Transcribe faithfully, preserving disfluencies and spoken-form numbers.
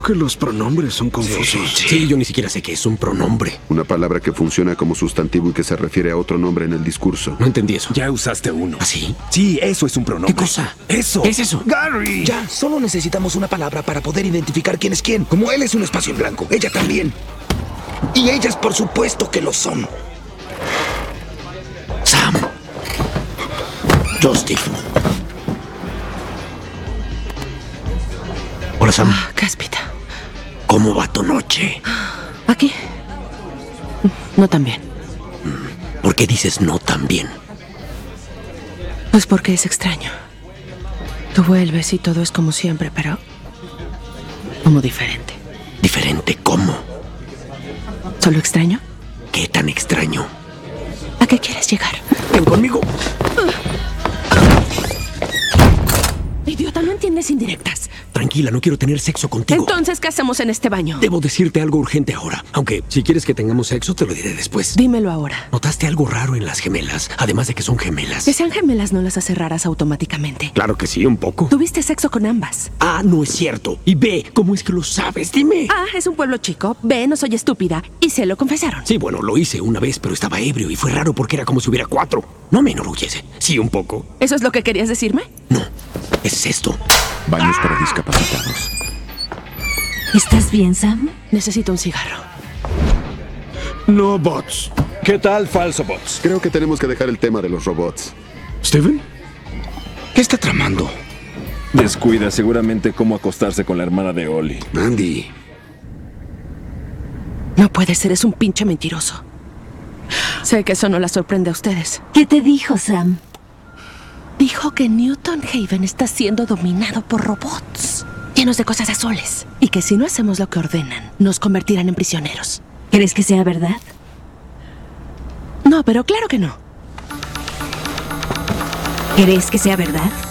Que los pronombres son confusos. Sí, sí, sí, yo ni siquiera sé qué es un pronombre. Una palabra que funciona como sustantivo y que se refiere a otro nombre en el discurso. No entendí eso. Ya usaste uno. ¿Ah, sí? Sí, eso es un pronombre. ¿Qué cosa? Eso. ¿Qué es eso? ¡Gary! Ya, solo necesitamos una palabra para poder identificar quién es quién. Como él es un espacio en blanco, ella también. Y ellas, por supuesto que lo son. Sam. Yo, Steve. Hola, Sam. Ah, Cáspita. ¿Cómo va tu noche? ¿Aquí? No tan bien. ¿Por qué dices no tan bien? Pues porque es extraño. Tú vuelves y todo es como siempre, pero... como diferente. ¿Diferente cómo? ¿Solo extraño? ¿Qué tan extraño? ¿A qué quieres llegar? ¡Ven conmigo! Idiota, no entiendes indirectas. Tranquila, no quiero tener sexo contigo. Entonces, ¿qué hacemos en este baño? Debo decirte algo urgente ahora. Aunque, si quieres que tengamos sexo, te lo diré después. Dímelo ahora. ¿Notaste algo raro en las gemelas? Además de que son gemelas. Que sean gemelas no las hace raras automáticamente. Claro que sí, un poco. Tuviste sexo con ambas. A, no es cierto. Y B, ¿cómo es que lo sabes? Dime. A, es un pueblo chico. B, no soy estúpida. Y C, lo confesaron. Sí, bueno, lo hice una vez, pero estaba ebrio y fue raro porque era como si hubiera cuatro. No me enorgullece. Sí, un poco. ¿Eso es lo que querías decirme? No, es esto. Baños para discapacitados. ¿Estás bien, Sam? Necesito un cigarro. No bots. ¿Qué tal, falso bots? Creo que tenemos que dejar el tema de los robots. ¿Steven? ¿Qué está tramando? Descuida seguramente cómo acostarse con la hermana de Oli. Andy. No puede ser, es un pinche mentiroso. Sé que eso no la sorprende a ustedes. ¿Qué te dijo, Sam? Dijo que Newton Haven está siendo dominado por robots llenos de cosas azules y que si no hacemos lo que ordenan, nos convertirán en prisioneros. ¿Crees que sea verdad? No, pero claro que no. ¿Crees que sea verdad?